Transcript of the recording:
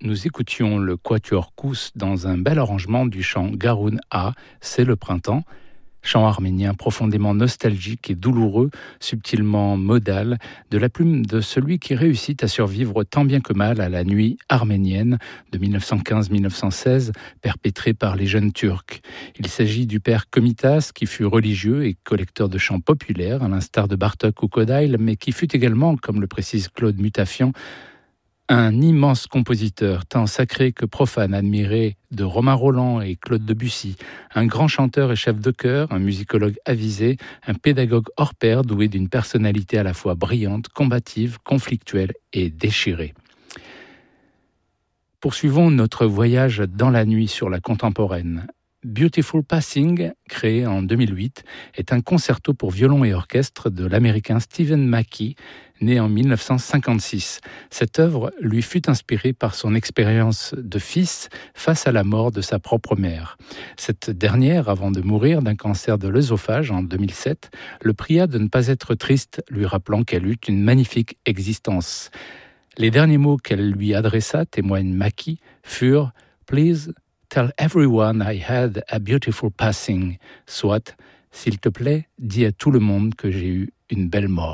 nous écoutions le Quatuor Kous dans un bel arrangement du chant Garoun A, c'est le printemps, chant arménien profondément nostalgique et douloureux, subtilement modal, de la plume de celui qui réussit à survivre tant bien que mal à la nuit arménienne de 1915-1916, perpétrée par les jeunes Turcs. Il s'agit du père Komitas, qui fut religieux et collecteur de chants populaires, à l'instar de Bartók ou Kodály, mais qui fut également, comme le précise Claude Mutafian, un immense compositeur, tant sacré que profane, admiré de Romain Rolland et Claude Debussy, un grand chanteur et chef de chœur, un musicologue avisé, un pédagogue hors pair doué d'une personnalité à la fois brillante, combative, conflictuelle et déchirée. Poursuivons notre voyage dans la nuit sur la contemporaine. Beautiful Passing, créé en 2008, est un concerto pour violon et orchestre de l'américain Stephen Mackey, né en 1956. Cette œuvre lui fut inspirée par son expérience de fils face à la mort de sa propre mère. Cette dernière, avant de mourir d'un cancer de l'œsophage en 2007, le pria de ne pas être triste, lui rappelant qu'elle eut une magnifique existence. Les derniers mots qu'elle lui adressa, témoigne Mackey, furent « Please, tell everyone I had a beautiful passing », soit « S'il te plaît, dis à tout le monde que j'ai eu une belle mort ».